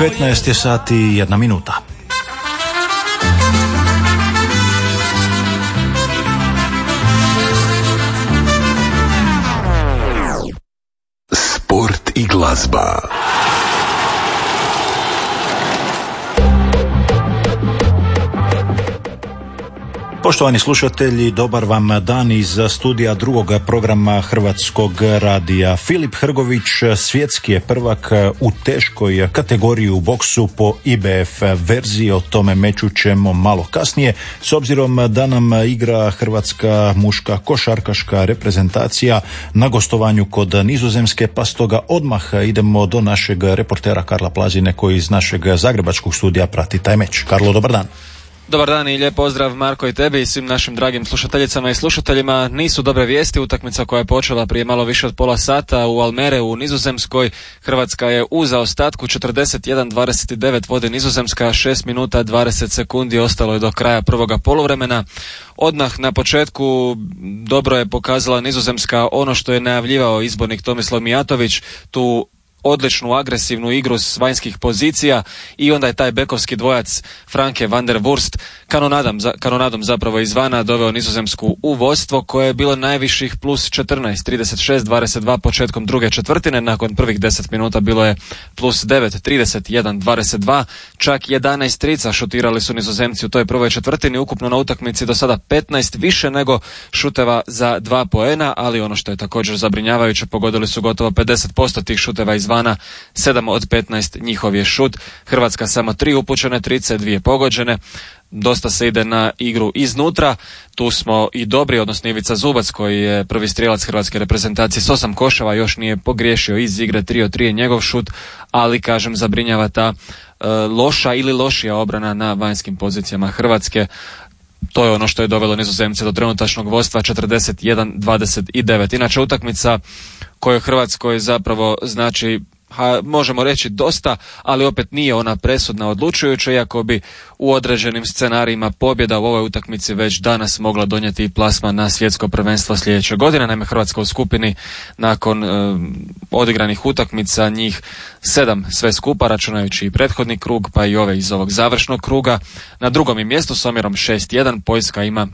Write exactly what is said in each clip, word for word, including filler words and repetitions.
petnaest je sati i jedna minuta. Sport i glazba. Poštovani slušatelji, dobar vam dan iz studija drugog programa Hrvatskog radija. Filip Hrgović svjetski je prvak u teškoj kategoriji u boksu po I B F verziji, o tome meču ćemo malo kasnije, s obzirom da nam igra hrvatska muška košarkaška reprezentacija na gostovanju kod Nizozemske, pa stoga odmah idemo do našeg reportera Karla Plazine koji iz našeg zagrebačkog studija prati taj meč. Karlo, dobar dan. Dobar dan i lijep pozdrav Marko i tebi i svim našim dragim slušateljicama i slušateljima. Nisu dobre vijesti, utakmica koja je počela prije malo više od pola sata u Almereu u Nizozemskoj. Hrvatska je u zaostatku četrdeset jedan dvadeset devet vodi Nizozemska, šest minuta dvadeset sekundi ostalo je do kraja prvoga poluvremena. Odmah na početku dobro je pokazala Nizozemska ono što je najavljivao izbornik Tomislav Mijatović, tu odličnu agresivnu igru s vanjskih pozicija i onda je taj bekovski dvojac Franke van der Wurst kanonadom, kanonadom zapravo izvana doveo Nizozemsku u vodstvo koje je bilo najviših plus četrnaest, trideset šest dvadeset dva početkom druge četvrtine. Nakon prvih deset minuta bilo je plus devet, trideset jedan dvadeset dva, čak jedanaest trica šutirali su Nizozemci u toj prvoj četvrtini, ukupno na utakmici do sada petnaest više nego šuteva za dva poena, ali ono što je također zabrinjavajuće, pogodili su gotovo pedeset posto tih šuteva izvana, sedam od petnaest njihov je šut. Hrvatska samo tri upućene trice, dvije pogođene. Dosta se ide na igru iznutra, tu smo i dobri, odnosno Ivica Zubac koji je prvi strijelac hrvatske reprezentacije s osam koševa, još nije pogriješio iz igre, tri od tri je njegov šut, ali kažem zabrinjava ta e, loša ili lošija obrana na vanjskim pozicijama Hrvatske. To je ono što je dovelo Nizozemce do trenutačnog vodstva četrdeset jedan dvadeset devet. Inače utakmica koju Hrvatskoj zapravo znači, ha, možemo reći dosta, ali opet nije ona presudna odlučujuća, iako bi u određenim scenarijima pobjeda u ovoj utakmici već danas mogla donijeti plasman na svjetsko prvenstvo sljedeće godine. Naime, Hrvatska u skupini nakon e, odigranih utakmica, njih sedam sve skupa, računajući i prethodni krug, pa i ove iz ovog završnog kruga, na drugom je mjestu s omjerom šest jedan, Poljska ima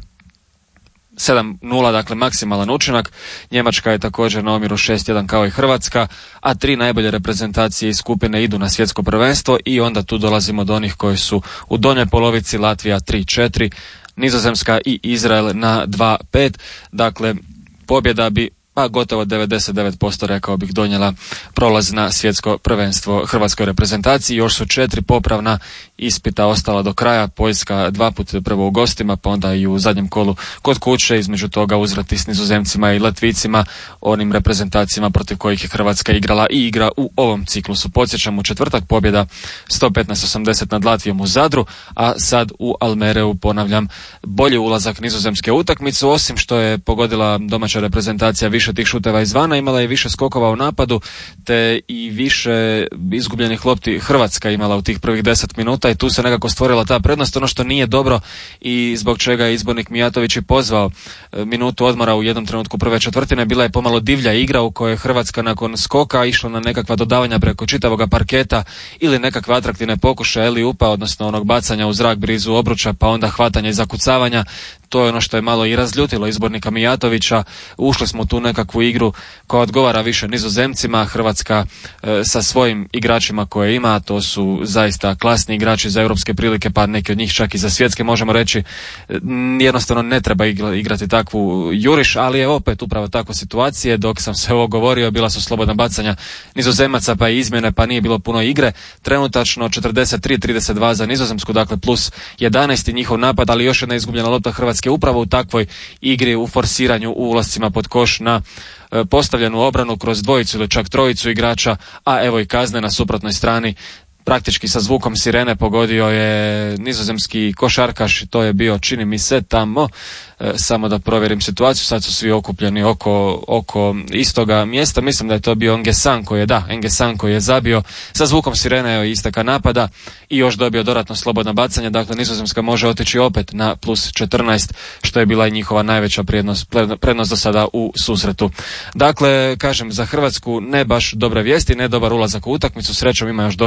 sedam nula, dakle maksimalan učinak. Njemačka je također na omjeru šest jedan kao i Hrvatska, a tri najbolje reprezentacije iz skupine idu na svjetsko prvenstvo i onda tu dolazimo do onih koji su u donjoj polovici, Latvija tri četiri, Nizozemska i Izrael na dva pet. Dakle, pobjeda bi pa gotovo devedeset devet posto rekao bih donijela prolaz na svjetsko prvenstvo hrvatskoj reprezentaciji. Još su četiri popravna ispita ostala do kraja. Poljska dva put prvo u gostima, pa onda i u zadnjem kolu kod kuće, između toga uzvrati s Nizozemcima i Latvicima, onim reprezentacijama protiv kojih je Hrvatska igrala i igra u ovom ciklusu. Podsjećam, u četvrtak pobjeda sto petnaest osamdeset nad Latvijom u Zadru, a sad u Almereu, ponavljam, bolji ulazak Nizozemske utakmicu, osim što je pogodila domaća reprezentacija više tih šuteva izvana, imala je više skokova u napadu, te i više izgubljenih lopti Hrvatska imala u tih prvih deset minuta i tu se nekako stvorila ta prednost, ono što nije dobro i zbog čega je izbornik Mijatović i pozvao minutu odmora u jednom trenutku prve četvrtine. Bila je pomalo divlja igra u kojoj je Hrvatska nakon skoka išla na nekakva dodavanja preko čitavoga parketa ili nekakve atraktivne pokušaje ili upa, odnosno onog bacanja u zrak blizu obruča, pa onda hvatanja i zakucavanja. To je ono što je malo i razljutilo izbornika Mijatovića. Ušli smo tu nekakvu igru koja odgovara više Nizozemcima. Hrvatska e, sa svojim igračima koje ima, to su zaista klasni igrači za europske prilike, pa neki od njih čak i za svjetske, možemo reći. Jednostavno ne treba igrati takvu juriš, ali je opet upravo tako situacije. Dok sam se ovo govorio, bila su slobodna bacanja Nizozemaca, pa i izmjene, pa nije bilo puno igre. Trenutačno četrdeset tri trideset dva za Nizozemsku, dakle plus jedanaest njihov napad, ali još jedna izgubljena lopta Hrvatske upravo u takvoj igri, u forsiranju, u ulascima pod koš na e, postavljenu obranu kroz dvojicu ili čak trojicu igrača, a evo i kazne na suprotnoj strani. Praktički sa zvukom sirene pogodio je nizozemski košarkaš, to je bio, čini mi se, tamo, e, samo da provjerim situaciju, sad su svi okupljeni oko, oko istoga mjesta, mislim da je to bio Ngesan koji je, da, Ngesan koji je zabio sa zvukom sirene isteka napada i još dobio dodatno slobodno bacanje, dakle Nizozemska može otići opet na plus četrnaest, što je bila i njihova najveća prednost, prednost do sada u susretu. Dakle, kažem, za Hrvatsku ne baš dobre vijesti, ne dobar ulazak u utakmicu, srećom ima još dosta vremena,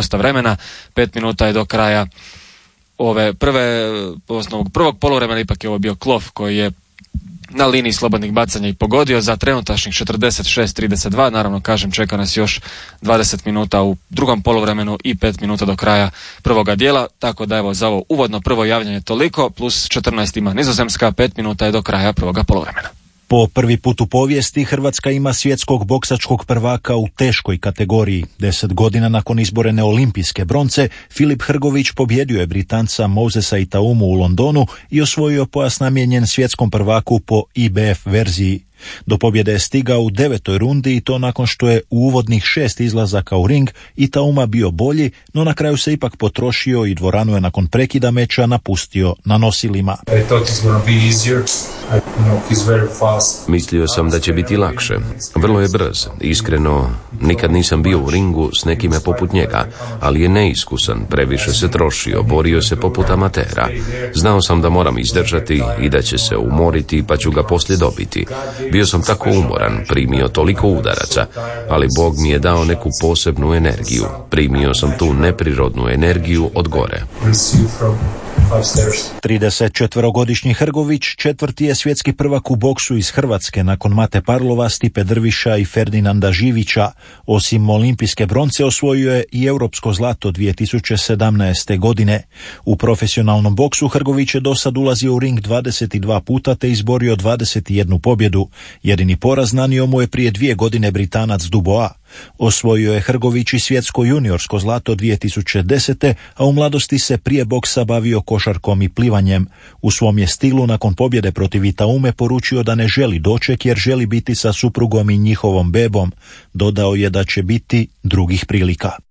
poluvremena. Pet minuta je do kraja ove prve, osnovnog prvog poluvremena, ipak je ovo bio Klov koji je na liniji slobodnih bacanja i pogodio za trenutačnih četrdeset šest trideset dva. Naravno, kažem, čeka nas još dvadeset minuta u drugom poluvremenu i pet minuta do kraja prvoga dijela, tako da evo za ovo uvodno prvo javljanje toliko, plus četrnaest ima Nizozemska, pet minuta je do kraja prvoga poluvremena. Po prvi put u povijesti Hrvatska ima svjetskog boksačkog prvaka u teškoj kategoriji. Deset godina nakon izborene olimpijske bronce, Filip Hrgović pobjedio je Britanca Mosesa Itaumu u Londonu i osvojio pojas namijenjen svjetskom prvaku po I B F verziji. Do pobjede je stigao u devetoj rundi i to nakon što je u uvodnih šest izlazaka u ring Itauma bio bolji, no na kraju se ipak potrošio i dvoranu je nakon prekida meča napustio na nosilima. Mislio sam da će biti lakše. Vrlo je brz. Iskreno, nikad nisam bio u ringu s nekime poput njega, ali je neiskusan, previše se trošio, borio se poput amatera. Znao sam da moram izdržati i da će se umoriti, pa ću ga poslije dobiti. Bio sam tako umoran, primio toliko udaraca, ali Bog mi je dao neku posebnu energiju. Primio sam tu neprirodnu energiju od gore. trideset četverogodišnji Hrgović četvrti je svjetski prvak u boksu iz Hrvatske nakon Mate Parlova, Stipe Drviša i Ferdinanda Živića. Osim olimpijske bronce osvojio je i europsko zlato dvije tisuće sedamnaeste. godine. U profesionalnom boksu Hrgović je dosad ulazio u ring dvadeset dva puta te izborio dvadeset jednu pobjedu. Jedini poraz nanio mu je prije dvije godine Britanac Dubois. Osvojio je Hrgović i svjetsko juniorsko zlato dvije tisuće desete. a u mladosti se prije boksa bavio košarkom i plivanjem. U svom je stilu nakon pobjede protiv Itaume poručio da ne želi doček jer želi biti sa suprugom i njihovom bebom. Dodao je da će biti drugih prilika.